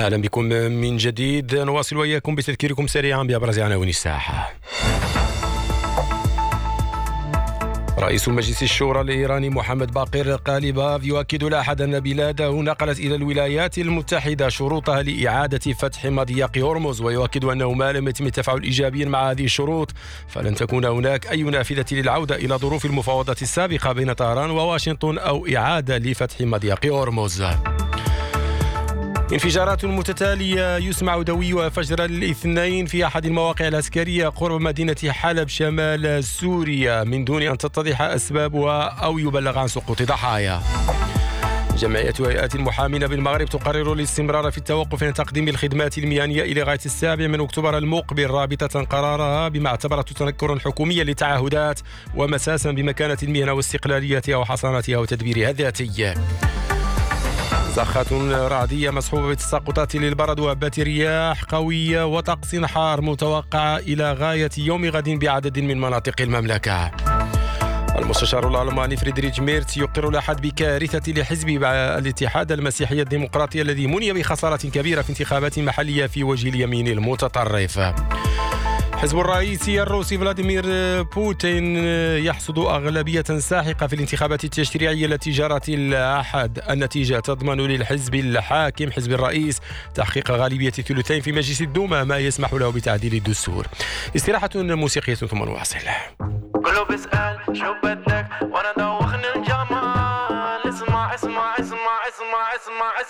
أهلا بكم من جديد. نواصل وإياكم بتذكيركم سريعا بأبرز عناوين الساحة. رئيس مجلس الشورى الإيراني محمد باقر قالباف يؤكد الأحد أن بلاده نقلت إلى الولايات المتحدة شروطها لإعادة فتح مضيق هرمز، ويؤكد أنه ما لم يتم التفاعل إيجابيا مع هذه الشروط فلن تكون هناك أي نافذة للعودة إلى ظروف المفاوضات السابقة بين طهران وواشنطن أو إعادة لفتح مضيق هرمز. انفجارات متتالية يسمع دويها فجر الاثنين في أحد المواقع العسكرية قرب مدينة حلب شمال سوريا من دون أن تتضح أسبابها أو يبلغ عن سقوط ضحايا. جمعية هيئات المحامين بالمغرب تقرر الاستمرار في التوقف عن تقديم الخدمات المهنية إلى غاية 7 أكتوبر المقبل، رابطة قرارها بما اعتبرته تنكرا حكوميا للتعهدات ومساسا بمكانة المهنة واستقلاليتها وحصانتها وتدبيرها الذاتي. صخات رعدية مصحوبة بتساقطات للبرد وهبات رياح قوية وطقس حار متوقع إلى غاية يوم غد بعدد من مناطق المملكة. المستشار الألماني فريدريش ميرتس يقر الأحد بكارثة لحزب الاتحاد المسيحي الديمقراطي الذي مني بخسارة كبيرة في انتخابات محلية في وجه اليمين المتطرف. حزب الرئيس الروسي فلاديمير بوتين يحصد أغلبية ساحقة في الانتخابات التشريعية التي جرت الأحد. النتيجة تضمن للحزب الحاكم حزب الرئيس تحقيق غالبية 2/3 في مجلس الدوما، ما يسمح له بتعديل الدستور. استراحة موسيقية ثم نواصل. كله بيسأل شو بدك وانا دوخني الجمال. اسمع اسمع اسمع اسمع اسمع